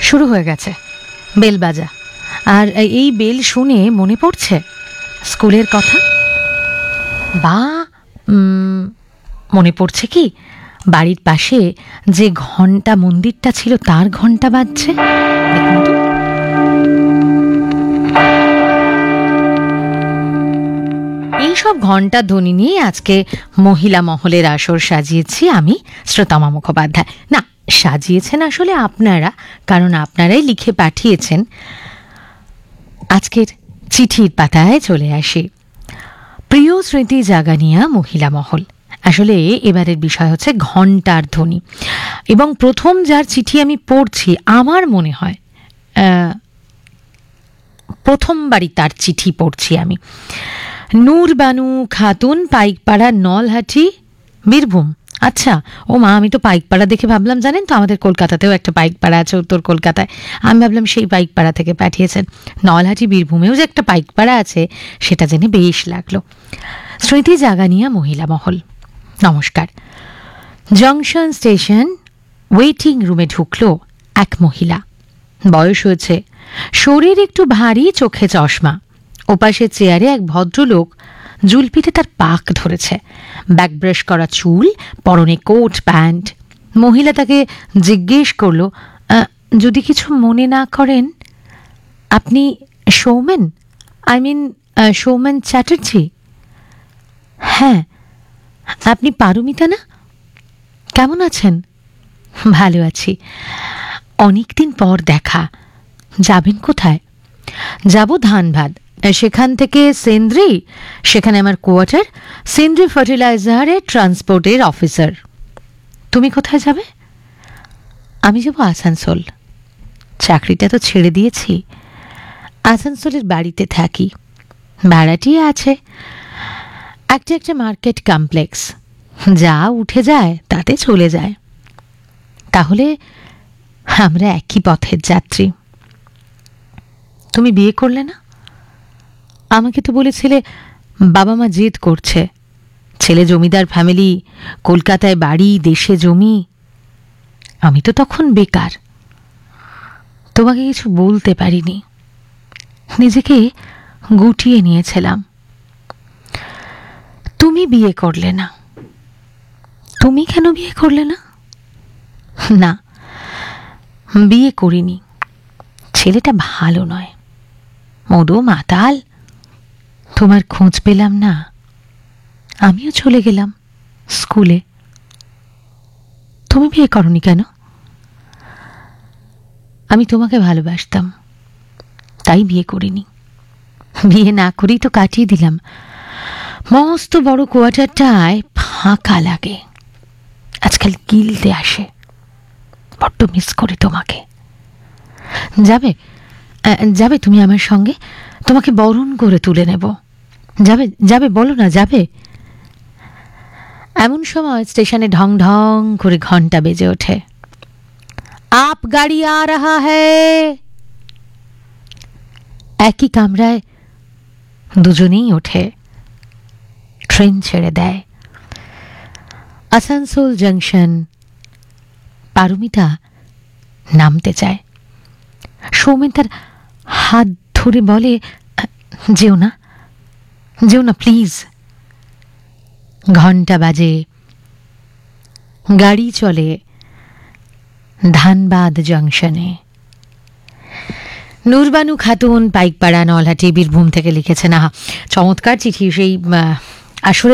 শুরু হয়ে গেছে বেল বাজা, আর এই বেল শুনে মনে পড়ছে স্কুলের কথা। বা মনে পড়ছে কি, বাড়ির পাশে যে ঘন্টা মন্দিরটা ছিল তার ঘন্টা বাজছে। দেখুন তো, এইসব ঘন্টা ধ্বনি নিয়ে আজকে মহিলা মহলের আসর সাজিয়েছি আমি, শ্রোতমা মুখোপাধ্যায়। না, সাজিয়েছেন আসলে আপনারা, কারণ আপনারাই লিখে পাঠিয়েছেন। আজকের চিঠির পাতায় চলে আসি। প্রিয় স্মৃতি জাগানিয়া মহিলা মহল, আসলে এবারের বিষয় হচ্ছে ঘণ্টার ধ্বনি, এবং প্রথম যার চিঠি আমি পড়ছি আমার মনে হয় প্রথমবারই তার চিঠি পড়ছি আমি। নূরবানু খাতুন, পাইকপাড়া, নলহাটি, বীরভূম। আচ্ছা, ও মা, আমি তো পাইকপাড়া দেখে ভাবলাম, জানেন তো আমাদের কলকাতাতেও একটা পাইকপাড়া আছে উত্তর কলকাতায়, আমি ভাবলাম সেই পাইকপাড়া থেকে পাঠিয়েছেন। নলহাটি বীরভূমেও যে একটা পাইকপাড়া আছে সেটা জেনে বেশ লাগলো। স্মৃতি জাগানিয়া মহিলা মহল, নমস্কার। জংশন স্টেশন ওয়েটিং রুমে ঢুকলো এক মহিলা। বয়স হয়েছে, শরীর একটু ভারী, চোখে চশমা। ওপাশের চেয়ারে এক ভদ্রলোক, জুলপিতে তার পাক ধরেছে, ব্যাকব্রাশ করা চুল, পরনে কোট প্যান্ট। মহিলা তাকে জিজ্ঞেস করলো, যদি কিছু মনে না করেন, আপনি সৌমেন, আই মিন সৌমেন চ্যাটার্জি? হ্যাঁ। আপনি পারমিতা না? কেমন আছেন? ভালো আছি। অনেকদিন পর দেখা। যাবেন কোথায়? যাব ধানবাদ, সেখান থেকে সেন্দ্রি, সেখানে আমার কোয়ার্টার। সেন্দ্রি ফার্টিলাইজারের ট্রান্সপোর্টের অফিসার। তুমি কোথায় যাবে? আমি যাব আসানসোল। চাকরিটা তো ছেড়ে দিয়েছি। আসানসোলের বাড়িতে থাকি, ভাড়াটিয়ে আছে। একটা মার্কেট কমপ্লেক্স, যা উঠে যায় তাতে চলে যায়। তাহলে আমরা একই পথের যাত্রী। তুমি বিয়ে করলে না? আমাকে তো বলেছিলে বাবা মা জেদ করছে, ছেলে জমিদার ফ্যামিলি, কলকাতায় বাড়ি, দেশে জমি। আমি তো তখন বেকার, তোমাকে কিছু বলতে পারিনি, নিজেকে গুটিয়ে নিয়েছিলাম। তুমি বিয়ে করলে না। তুমি কেন বিয়ে করলে না? না, বিয়ে করিনি। ছেলেটা ভালো নয়, মদো মাতাল। তোমার খোঁজ পেলাম না, আমিও চলে গেলাম স্কুলে। তুমি বিয়ে করনি কেন? আমি তোমাকে ভালোবাসতাম, তাই বিয়ে করিনি। বিয়ে না করেই তো কাটিয়ে দিলাম। মস্ত বড় কোয়ার্টারটায় ফাঁকা লাগে, আজকাল গিলতে আসে। বড্ড মিস করি তোমাকে। যাবে? যাবে তুমি আমার সঙ্গে? তোমাকে বরণ করে তুলে নেব। যাবে? যাবে বলো না, যাবে? এমন সময় স্টেশনে ঢং ঢং করে ঘন্টা বেজে ওঠে। আপ গাড়ি আ রাহা হ্যায়। একই কামরায় দুজনেই ওঠে, ট্রেন ছেড়ে দেয়। আসানসোল জংশন। পারমিতা নামতে চায়। সৌমেন তার হাত ধরে বলে, যেও না, যেও না প্লিজ। ঘন্টা বাজে, গাড়ি চলে ধানবাদ জংশনে। নূরবানু খাতুন, পাইকপাড়া, নলহাটি, বীরভূম থেকে লিখেছেন। চমৎকার চিঠি। সেই আসলে